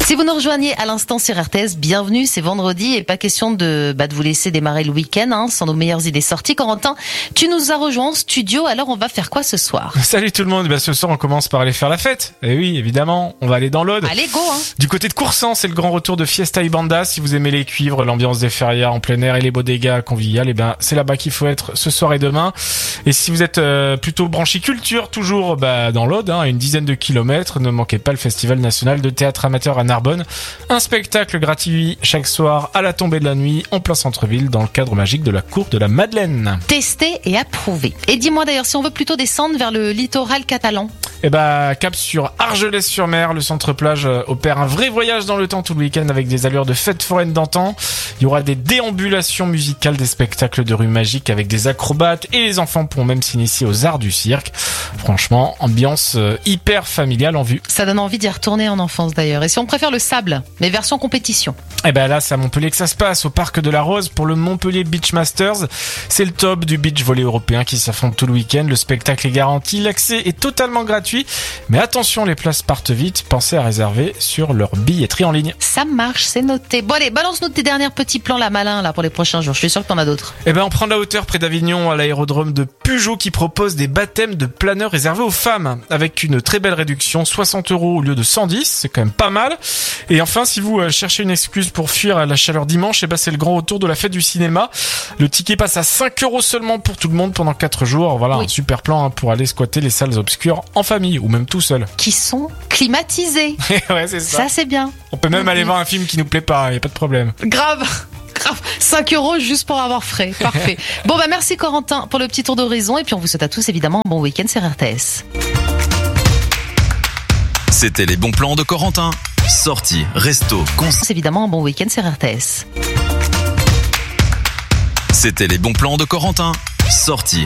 Si vous nous rejoignez à l'instant sur RTS, bienvenue, c'est vendredi et pas question de vous laisser démarrer le week-end sans nos meilleures idées sorties. Corentin, tu nous as rejoint en studio, alors on va faire quoi ce soir? Salut tout le monde, ce soir on commence par aller faire la fête. Et oui, évidemment, on va aller dans l'Aude. Allez, go Du côté de Coursan, c'est le grand retour de Fiesta y Banda. Si vous aimez les cuivres, l'ambiance des férias en plein air et les bodegas conviviales, c'est là-bas qu'il faut être ce soir et demain. Et si vous êtes plutôt branché culture, toujours dans l'Aude, à une dizaine de kilomètres, ne manquez pas le Festival national de théâtre amateur à Narbonne. Un spectacle gratuit chaque soir à la tombée de la nuit en plein centre-ville dans le cadre magique de la cour de la Madeleine. Testé et approuvé. Et dis-moi d'ailleurs, si on veut plutôt descendre vers le littoral catalan. Cap sur Argelès-sur-Mer, le centre-plage opère un vrai voyage dans le temps tout le week-end avec des allures de fête foraine d'antan. Il y aura des déambulations musicales, des spectacles de rue magiques avec des acrobates et les enfants pourront même s'initier aux arts du cirque. Franchement, ambiance hyper familiale en vue. Ça donne envie d'y retourner en enfance d'ailleurs. Et si on préfère le sable, mais version compétition? Là, c'est à Montpellier que ça se passe, au Parc de la Rose, pour le Montpellier Beach Masters. C'est le top du beach volley européen qui s'affronte tout le week-end. Le spectacle est garanti, l'accès est totalement gratuit. Mais attention, les places partent vite. Pensez à réserver sur leur billetterie en ligne. Ça marche, c'est noté. Bon allez, balance-nous tes derniers petits plans malins pour les prochains jours. Je suis sûr que t'en as d'autres. On prend de la hauteur près d'Avignon à l'aérodrome de Peugeot qui propose des baptêmes de planeurs réservés aux femmes avec une très belle réduction, 60 € au lieu de 110. C'est quand même pas mal. Et enfin, si vous cherchez une excuse pour fuir la chaleur dimanche, c'est le grand retour de la fête du cinéma. Le ticket passe à 5 € seulement pour tout le monde pendant 4 jours. Voilà, oui. Un super plan pour aller squatter les salles obscures en famille ou même tout seul. Qui sont climatisés. Ouais, c'est ça. Ça, c'est bien. On peut même aller voir un film qui nous plaît pas, y a pas de problème. Grave. 5 € juste pour avoir frais. Parfait. Bon, merci Corentin pour le petit tour d'horizon et puis on vous souhaite à tous évidemment un bon week-end sur RTS. C'était les bons plans de Corentin. Sortie, resto, concert. Évidemment un bon week-end sur RTS. C'était les bons plans de Corentin. Sortie,